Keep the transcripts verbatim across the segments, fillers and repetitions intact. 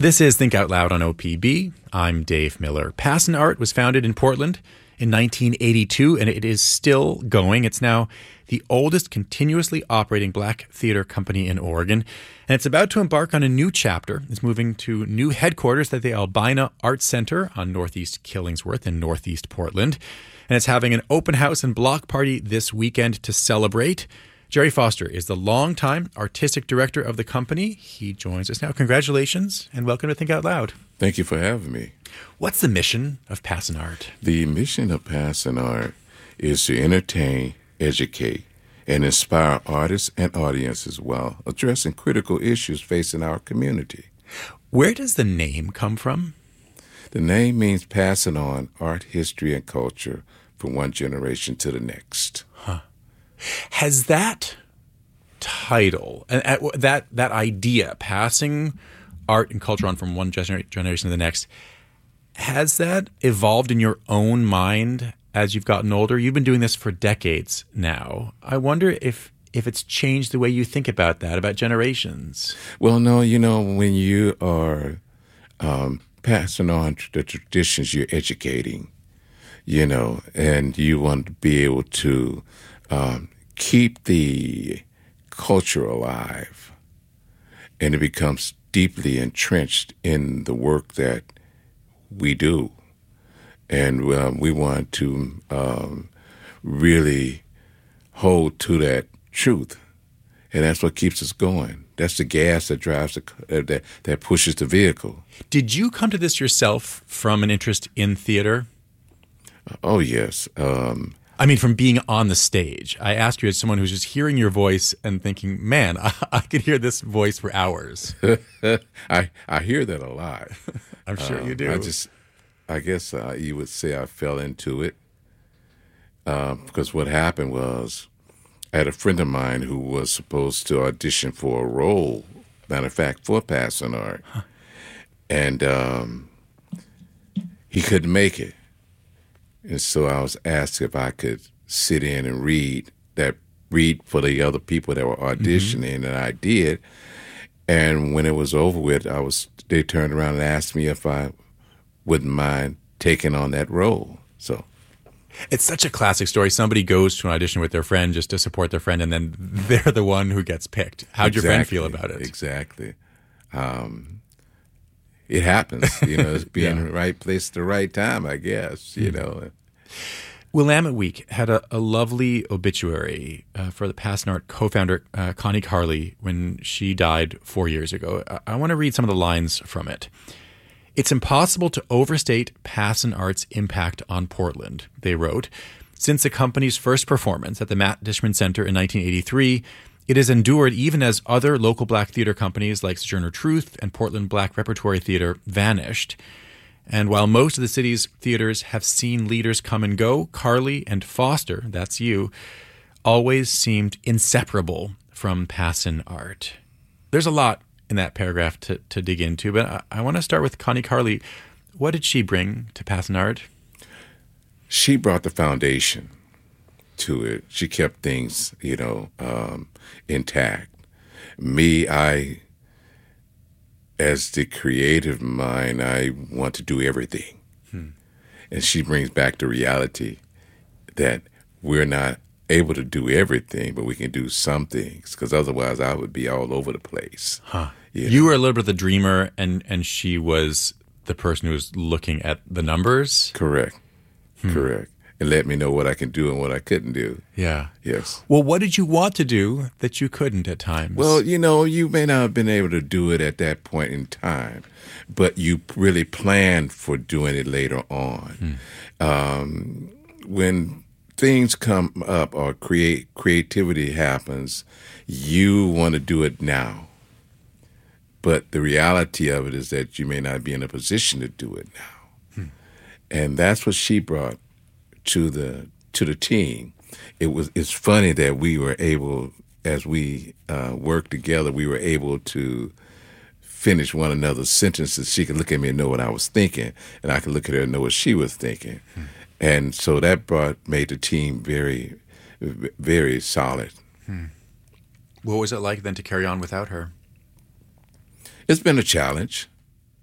This is Think Out Loud on O P B. I'm Dave Miller. Passon Art was founded in Portland in nineteen eighty-two, and it is still going. It's now the oldest continuously operating black theater company in Oregon, and it's about to embark on a new chapter. It's moving to new headquarters at the Albina Art Center on Northeast Killingsworth in Northeast Portland, and it's having an open house and block party this weekend to celebrate. Jerry Foster is the longtime artistic director of the company. He joins us now. Congratulations and welcome to Think Out Loud. Thank you for having me. What's the mission of Passon Art? The mission of Passon Art is to entertain, educate, and inspire artists and audiences while addressing critical issues facing our community. Where does the name come from? The name means passing on art, history, and culture from one generation to the next. Huh. Has that title, and that that idea, passing art and culture on from one gener- generation to the next, has that evolved in your own mind as you've gotten older? You've been doing this for decades now. I wonder if if it's changed the way you think about that, about generations. Well, no, you know, when you are um, passing on the traditions, you're educating, you know, and you want to be able to um, keep the culture alive, and it becomes deeply entrenched in the work that we do. And um, we want to um, really hold to that truth, and that's what keeps us going. That's the gas that drives the uh, that that pushes the vehicle. Did you come to this yourself from an interest in theater? Oh yes. Um, I mean, from being on the stage. I ask you as someone who's just hearing your voice and thinking, "Man, I, I could hear this voice for hours." I I hear that a lot. I'm sure um, you do. I just. I guess uh, you would say I fell into it uh, because what happened was I had a friend of mine who was supposed to audition for a role, matter of fact, for Passon Art, huh. and um, he couldn't make it. And so I was asked if I could sit in and read that, read for the other people that were auditioning, mm-hmm. and I did. And when it was over with, I was they turned around and asked me if I wouldn't mind taking on that role. So it's such a classic story. Somebody goes to an audition with their friend just to support their friend, and then they're the one who gets picked. How'd exactly. your friend feel about it? Exactly. Um, it happens. You know, it's being yeah. in the right place at the right time, I guess, you mm-hmm. know. Willamette Week had a, a lovely obituary uh, for the Passon Art co-founder, uh, Connie Carley, when she died four years ago. I, I want to read some of the lines from it. "It's impossible to overstate Passon Art's impact on Portland," they wrote. "Since the company's first performance at the Matt Dishman Center in nineteen eighty-three, it has endured even as other local black theater companies like Sojourner Truth and Portland Black Repertory Theater vanished. And while most of the city's theaters have seen leaders come and go, Carley and Foster, that's you, always seemed inseparable from Passon Art." There's a lot in that paragraph to, to dig into, but I, I want to start with Connie Carley. What did she bring to Passon Art? She brought the foundation to it. She kept things, you know, um, intact. Me, I, as the creative mind, I want to do everything. Hmm. And she brings back the reality that we're not able to do everything, but we can do some things, because otherwise I would be all over the place. Huh. You, you know? were a little bit of the dreamer, and, and she was the person who was looking at the numbers? Correct. Hmm. Correct. And let me know what I can do and what I couldn't do. Yeah. Yes. Well, what did you want to do that you couldn't at times? Well, you know, you may not have been able to do it at that point in time, but you really planned for doing it later on. Hmm. Um, when things come up or create creativity happens, you want to do it now. But the reality of it is that you may not be in a position to do it now. Hmm. And that's what she brought to the to the team. It was it's funny that we were able, as we uh, worked together, we were able to finish one another's sentences. She could look at me and know what I was thinking, and I could look at her and know what she was thinking. Hmm. And so that brought made the team very, very solid. Hmm. What was it like then to carry on without her? It's been a challenge.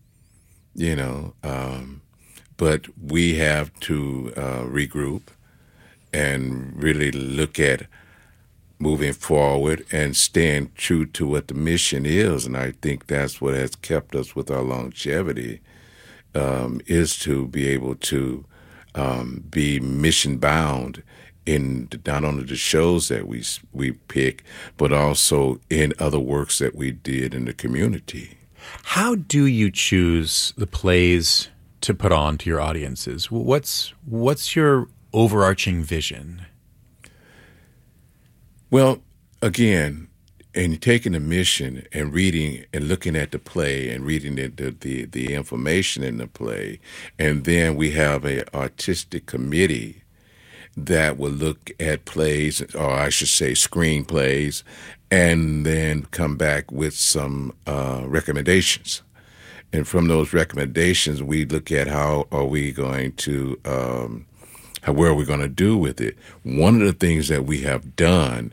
you know, um, but we have to uh, regroup and really look at moving forward and staying true to what the mission is. And I think that's what has kept us with our longevity, um, is to be able to um, be mission bound in not only the shows that we we pick, but also in other works that we did in the community. How do you choose the plays to put on to your audiences? What's what's your overarching vision? Well, again, in taking the mission and reading and looking at the play and reading the the, the, the information in the play, and then we have an artistic committee that will look at plays, or I should say screenplays, and then come back with some uh, recommendations. And from those recommendations, we look at how are we going to, um, how, where are we going to do with it. One of the things that we have done,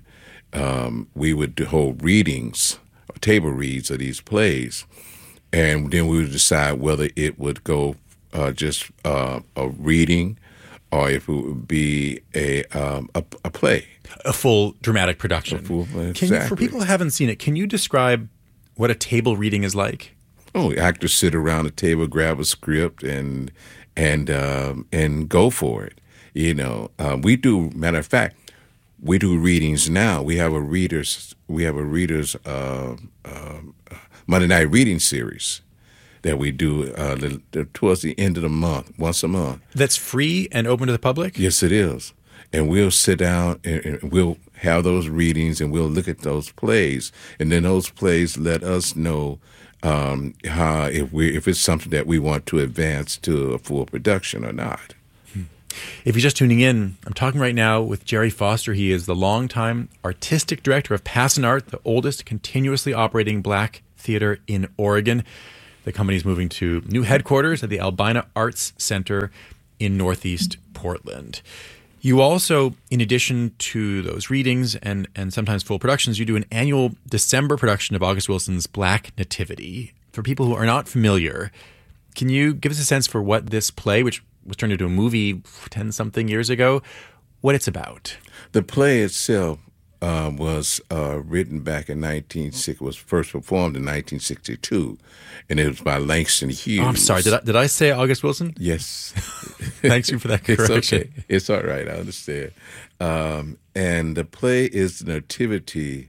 um, we would do hold readings, or table reads of these plays, and then we would decide whether it would go uh, just uh, a reading, or if it would be a um, a, a play, a full dramatic production. A full, exactly. Can you, for people who haven't seen it, can you describe what a table reading is like? Oh, actors sit around a table, grab a script, and and um, and go for it. You know, uh, we do. Matter of fact, we do readings now. We have a readers. We have a readers uh, uh, Monday night reading series that we do uh, the, the, towards the end of the month, once a month. That's free and open to the public? Yes, it is. And we'll sit down and, and we'll have those readings and we'll look at those plays. And then those plays let us know um, how if we if it's something that we want to advance to a full production or not. If you're just tuning in, I'm talking right now with Jerry Foster. He is the longtime artistic director of Passon Art, the oldest continuously operating black theater in Oregon. The company is moving to new headquarters at the Albina Arts Center in Northeast Portland. You also, in addition to those readings and, and sometimes full productions, you do an annual December production of August Wilson's Black Nativity. For people who are not familiar, can you give us a sense for what this play, which was turned into a movie ten-something years ago, what it's about? The play itself Uh, was uh, written back in nineteen sixty. Was first performed in nineteen sixty-two, and it was by Langston Hughes. Oh, I'm sorry. Did I, did I say August Wilson? Yes. Thanks you for that correction. It's okay. It's all right. I understand. Um, and the play is the Nativity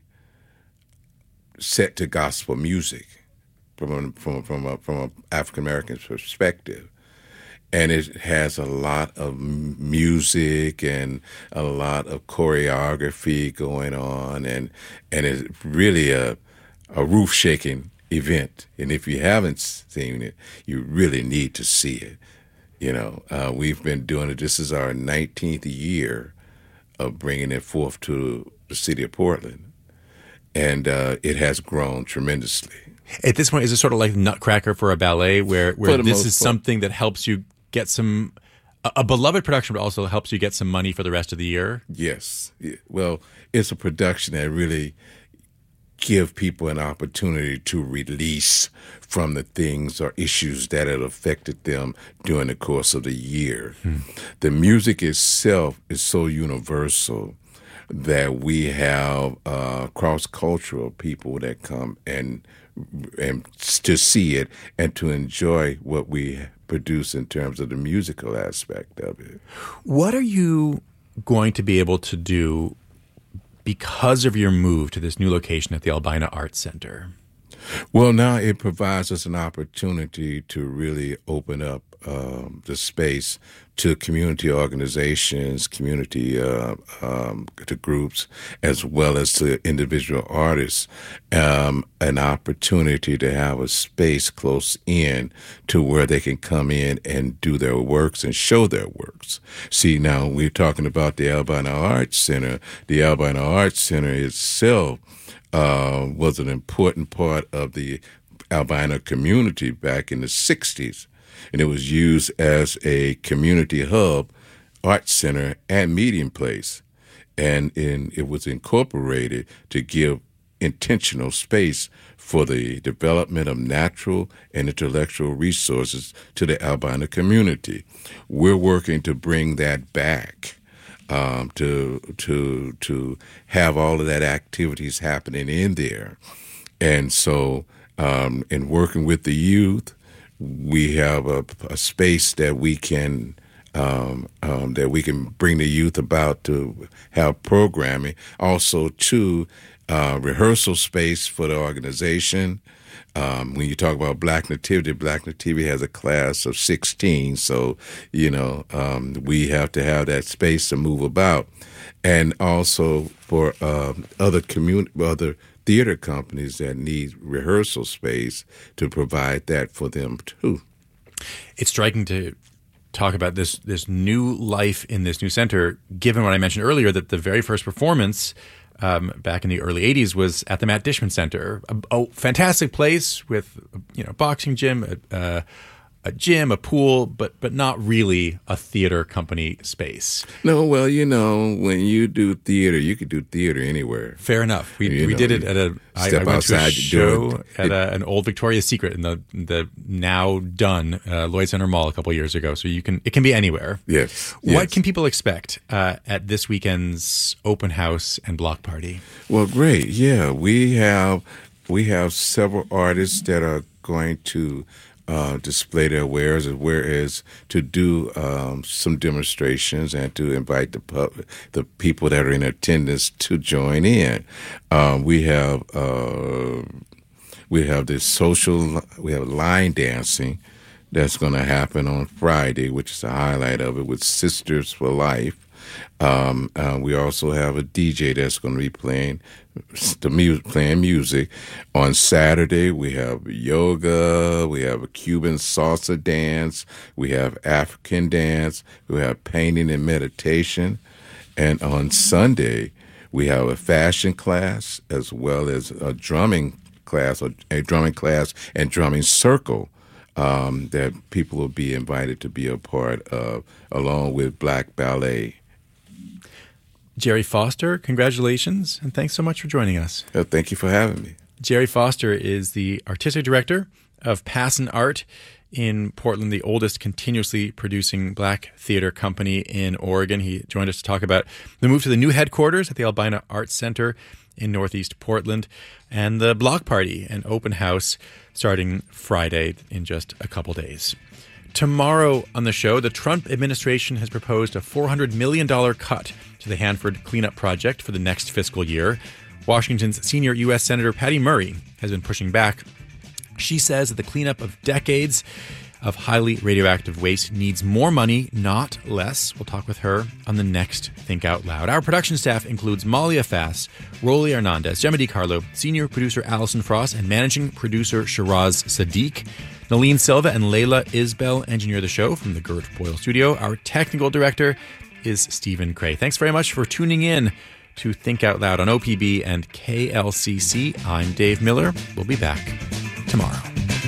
set to gospel music from a, from a, from a, from an African American perspective. And it has a lot of music and a lot of choreography going on, and and it's really a a roof shaking event. And if you haven't seen it, you really need to see it. You know, uh, we've been doing it. This is our nineteenth year of bringing it forth to the city of Portland, and uh, it has grown tremendously. At this point, is it sort of like Nutcracker for a ballet, where where this is part. something that helps you get some a, a beloved production, but also helps you get some money for the rest of the year? Yes. Well, it's a production that really give people an opportunity to release from the things or issues that had affected them during the course of the year. Hmm. The music itself is so universal that we have uh, cross-cultural people that come and and to see it and to enjoy what we produce in terms of the musical aspect of it. What are you going to be able to do because of your move to this new location at the Albina Arts Center? Well, now it provides us an opportunity to really open up um, the space to community organizations, community uh, um, to groups, as well as to individual artists, um, an opportunity to have a space close in to where they can come in and do their works and show their works. See, now we're talking about the Albina Arts Center. The Albina Arts Center itself uh, was an important part of the albino community back in the sixties. And it was used as a community hub, art center, and meeting place. And in, it was incorporated to give intentional space for the development of natural and intellectual resources to the albino community. We're working to bring that back, um, to to to have all of that activities happening in there. And so um, in working with the youth, we have a, a space that we can um, um, that we can bring the youth about to have programming. Also, too, uh, rehearsal space for the organization. Um, when you talk about Black Nativity, Black Nativity has a class of sixteen, so, you know, um, we have to have that space to move about. And also for uh, other community, other theater companies that need rehearsal space to provide that for them, too. It's striking to talk about this this new life in this new center, given what I mentioned earlier, that the very first performance Um, back in the early eighties was at the Matt Dishman Center, a, a fantastic place with, you know, boxing gym, a, a, a gym, a pool, but but not really a theater company space. No, well, you know, when you do theater, you could do theater anywhere. Fair enough. We You we know, did it at a I, step I went outside to a to do show it. at It- a, an old Victoria's Secret in the the now done uh, Lloyd Center Mall a couple years ago. So you can it can be anywhere. Yes. What yes. can people expect uh, at this weekend's open house and block party? Well, great. Yeah, we have we have several artists that are going to uh, display their wares, as whereas to do um, some demonstrations and to invite the pub- the people that are in attendance to join in. Um, we have uh, we have this social we have line dancing that's going to happen on Friday, which is the highlight of it, with Sisters for Life. Um, uh, we also have a D J that's going to be playing the mu- playing music. On Saturday, we have yoga, we have a Cuban salsa dance, we have African dance, we have painting and meditation. And on Sunday, we have a fashion class as well as a drumming class, a, a drumming class and drumming circle. Um, that people will be invited to be a part of, along with Black Ballet. Jerry Foster, congratulations, and thanks so much for joining us. Uh, thank you for having me. Jerry Foster is the artistic director of Passon Art in Portland, the oldest continuously producing Black theater company in Oregon. He joined us to talk about the move to the new headquarters at the Albina Arts Center in Northeast Portland, and the block party and open house starting Friday in just a couple days. Tomorrow on the show, the Trump administration has proposed a four hundred million dollars cut to the Hanford cleanup project for the next fiscal year. Washington's senior U S Senator Patty Murray has been pushing back. She says that the cleanup of decades of highly radioactive waste needs more money, not less. We'll talk with her on the next Think Out Loud. Our production staff includes Malia Fass, Rolly Hernandez, Gemma DiCarlo, senior producer Allison Frost, and managing producer Shiraz Sadiq. Nalene Silva and Layla Isbell engineer the show from the Gert Boyle studio. Our technical director is Stephen Cray. Thanks very much for tuning in to Think Out Loud on O P B and K L C C. I'm Dave Miller. We'll be back tomorrow.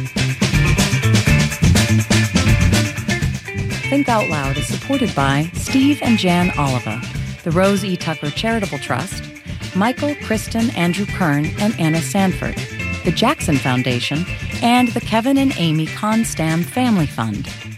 Think Out Loud is supported by Steve and Jan Oliva, the Rose E. Tucker Charitable Trust, Michael, Kristen, Andrew Kern, and Anna Sanford, the Jackson Foundation, and the Kevin and Amy Constam Family Fund.